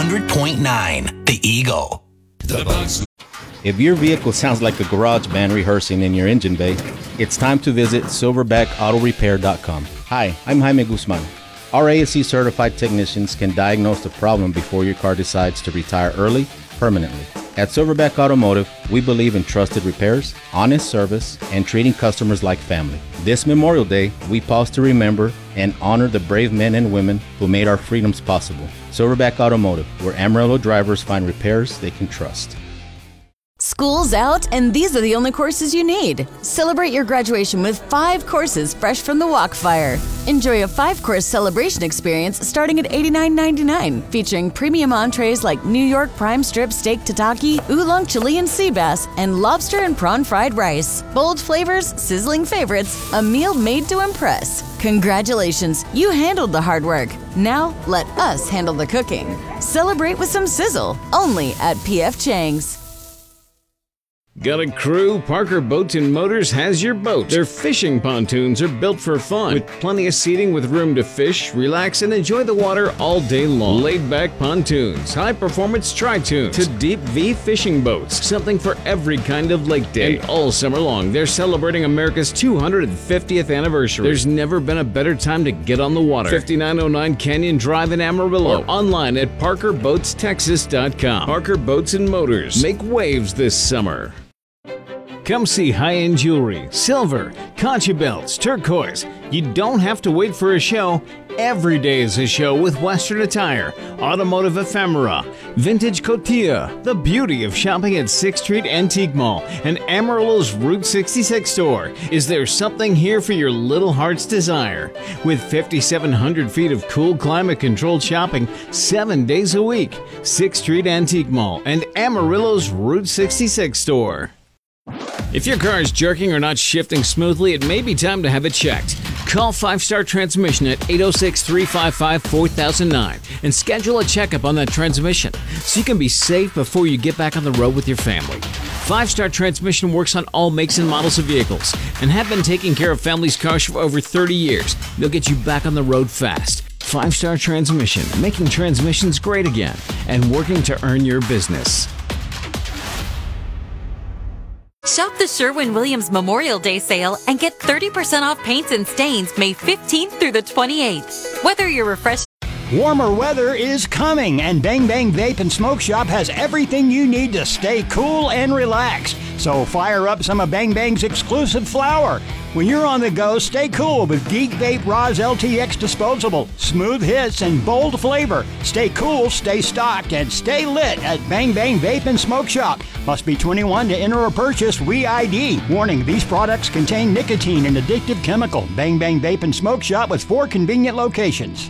100.9 The Eagle. If your vehicle sounds like a garage band rehearsing in your engine bay, it's time to visit silverbackautorepair.com. Hi, I'm Jaime Guzman. Our ASE certified technicians can diagnose the problem before your car decides to retire early, permanently. At Silverback Automotive, we believe in trusted repairs, honest service, and treating customers like family. This Memorial Day, we pause to remember and honor the brave men and women who made our freedoms possible. Silverback Automotive, where Amarillo drivers find repairs they can trust. School's out, and these are the only courses you need. Celebrate your graduation with 5 courses fresh from the Walkfire. Enjoy a 5-course celebration experience starting at $89.99, featuring premium entrees like New York prime strip steak tataki, oolong Chilean sea bass, and lobster and prawn fried rice. Bold flavors, sizzling favorites, a meal made to impress. Congratulations, you handled the hard work. Now let us handle the cooking. Celebrate with some sizzle, only at P.F. Chang's. Got a crew? Parker Boats and Motors has your boat. Their fishing pontoons are built for fun, with plenty of seating with room to fish, relax, and enjoy the water all day long. Laid-back pontoons, high-performance tri-tunes, to deep V fishing boats, something for every kind of lake day. And all summer long, they're celebrating America's 250th anniversary. There's never been a better time to get on the water. 5909 Canyon Drive in Amarillo, or online at parkerboatstexas.com. Parker Boats and Motors, make waves this summer. Come see high-end jewelry, silver, concha belts, turquoise. You don't have to wait for a show. Every day is a show with Western attire, automotive ephemera, vintage cotilla, the beauty of shopping at 6th Street Antique Mall and Amarillo's Route 66 store. Is there something here for your little heart's desire? With 5,700 feet of cool climate-controlled shopping 7 days a week, 6th Street Antique Mall and Amarillo's Route 66 store. If your car is jerking or not shifting smoothly, it may be time to have it checked. Call 5 Star Transmission at 806-355-4009 and schedule a checkup on that transmission so you can be safe before you get back on the road with your family. 5 Star Transmission works on all makes and models of vehicles and have been taking care of families' cars for over 30 years. They'll get you back on the road fast. 5 Star Transmission, making transmissions great again and working to earn your business. Shop the Sherwin-Williams Memorial Day sale and get 30% off paints and stains May 15th through the 28th. Whether you're refreshed... Warmer weather is coming, and Bang Bang Vape and Smoke Shop has everything you need to stay cool and relaxed. So fire up some of Bang Bang's exclusive flower. When you're on the go, stay cool with Geek Vape Roz LTX Disposable. Smooth hits and bold flavor. Stay cool, stay stocked, and stay lit at Bang Bang Vape and Smoke Shop. Must be 21 to enter or purchase re-ID. Warning, these products contain nicotine and addictive chemical. Bang Bang Vape and Smoke Shop with 4 convenient locations.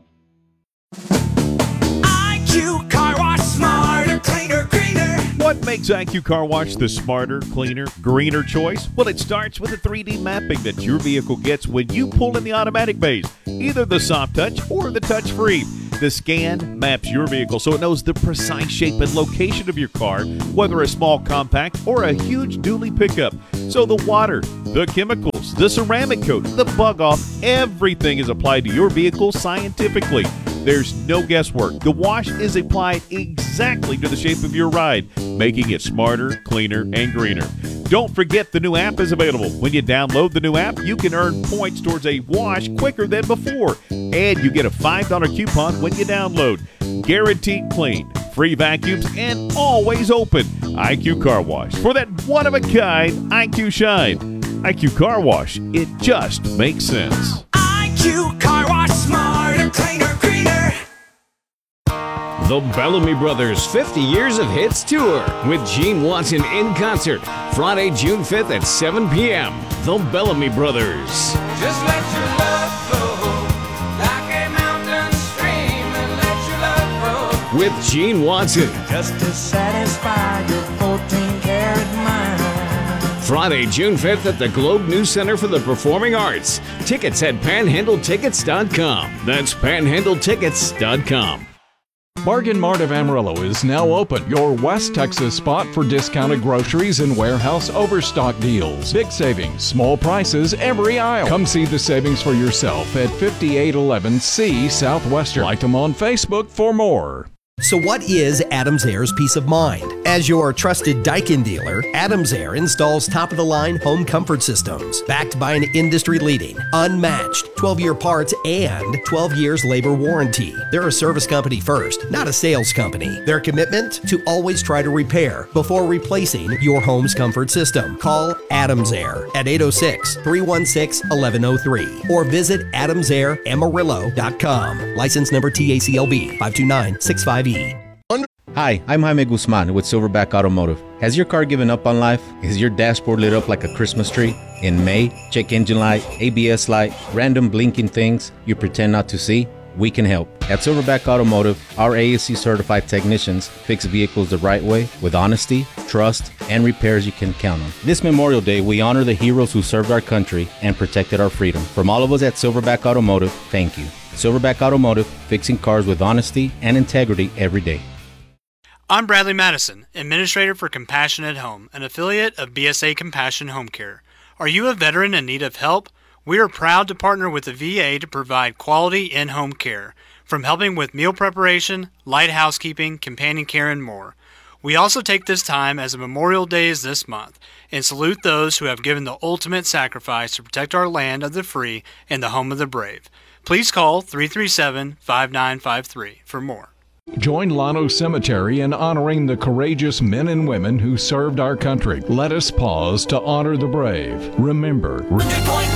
IQ Car Wash, smarter, cleaner, greener. What makes IQ Car Wash the smarter, cleaner, greener choice? Well, it starts with the 3D mapping that your vehicle gets when you pull in the automatic bays, either the soft touch or the touch free. The scan maps your vehicle so it knows the precise shape and location of your car, whether a small compact or a huge dually pickup. So the water, the chemicals, the ceramic coat, the bug off, everything is applied to your vehicle scientifically. There's no guesswork. The wash is applied exactly to the shape of your ride, making it smarter, cleaner, and greener. Don't forget the new app is available. When you download the new app, you can earn points towards a wash quicker than before. And you get a $5 coupon when you download. Guaranteed clean, free vacuums, and always open. IQ Car Wash. For that one-of-a-kind IQ shine. IQ Car Wash. It just makes sense. IQ Car Wash, smarter, cleaner, greener. The Bellamy Brothers 50 Years of Hits Tour with Gene Watson in concert Friday, June 5th at 7 p.m. The Bellamy Brothers. Just let your love flow like a mountain stream and let your love grow. With Gene Watson. Just to satisfy your 14-karat mind. Friday, June 5th at the Globe News Center for the Performing Arts. Tickets at panhandletickets.com. That's panhandletickets.com. Bargain Mart of Amarillo is now open, your West Texas spot for discounted groceries and warehouse overstock deals. Big savings, small prices every aisle. Come see the savings for yourself at 5811 C Southwestern. Like them on Facebook for more. So what is Adams Air's peace of mind? As your trusted Daikin dealer, Adams Air installs top-of-the-line home comfort systems backed by an industry-leading, unmatched 12-year parts and 12 years labor warranty. They're a service company first, not a sales company. Their commitment to always try to repair before replacing your home's comfort system. Call Adams Air at 806-316-1103 or visit adamsairamarillo.com. License number TACLB 52965E. Hi, I'm Jaime Guzman with Silverback Automotive. Has your car given up on life? Is your dashboard lit up like a Christmas tree? In May, check engine light, ABS light, random blinking things you pretend not to see? We can help. At Silverback Automotive, our ASE certified technicians fix vehicles the right way with honesty, trust, and repairs you can count on. This Memorial Day, we honor the heroes who served our country and protected our freedom. From all of us at Silverback Automotive, thank you. Silverback Automotive, fixing cars with honesty and integrity every day. I'm Bradley Madison, Administrator for Compassion at Home, an affiliate of BSA Compassion Home Care. Are you a veteran in need of help? We are proud to partner with the VA to provide quality in-home care, from helping with meal preparation, light housekeeping, companion care, and more. We also take this time, as Memorial Day is this month, and salute those who have given the ultimate sacrifice to protect our land of the free and the home of the brave. Please call 337-5953 for more. Join Llano Cemetery in honoring the courageous men and women who served our country. Let us pause to honor the brave. Remember,